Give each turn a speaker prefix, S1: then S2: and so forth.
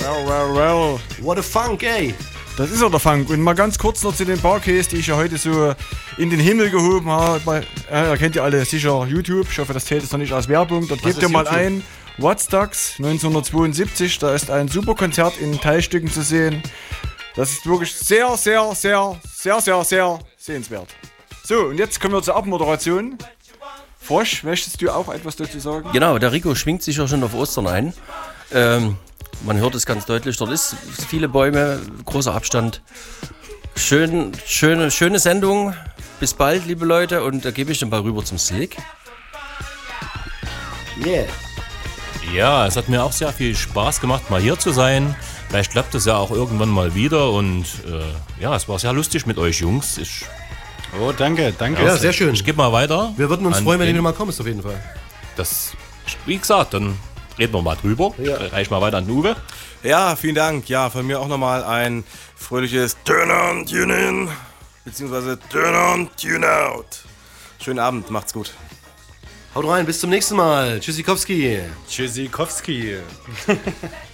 S1: Well.
S2: What a funk, ey.
S1: Das ist ja der Funk. Und mal ganz kurz noch zu den Barcase, die ich ja heute so in den Himmel gehoben habe. Da kennt ihr alle sicher YouTube. Ich hoffe, das zählt jetzt noch nicht als Werbung. Dort gebt ihr mal ein. Woodstocks 1972. Da ist ein super Konzert in Teilstücken zu sehen. Das ist wirklich sehr sehenswert. So, und jetzt kommen wir zur Abmoderation. Frosch, möchtest du auch etwas dazu sagen?
S3: Genau, der Rico schwingt sich ja schon auf Ostern ein. Man hört es ganz deutlich, dort ist viele Bäume, großer Abstand. Schöne Sendung. Bis bald, liebe Leute, und da gebe ich den Ball rüber zum Slick.
S2: Yeah.
S4: Ja, es hat mir auch sehr viel Spaß gemacht, mal hier zu sein. Vielleicht klappt es ja auch irgendwann mal wieder und es war sehr lustig mit euch Jungs.
S5: Oh, danke.
S2: Ja, sehr schön.
S4: Ich gebe mal weiter.
S2: Wir würden uns freuen, wenn du mal kommst, auf jeden Fall.
S4: Das, wie gesagt, dann reden wir mal drüber.
S2: Ja.
S4: Reich mal weiter an den Uwe.
S6: Ja, vielen Dank. Ja, von mir auch nochmal ein fröhliches Turn on, Tune in, beziehungsweise Turn on, Tune out. Schönen Abend, macht's gut.
S2: Haut rein, bis zum nächsten Mal. Tschüssikowski.
S5: Tschüssikowski.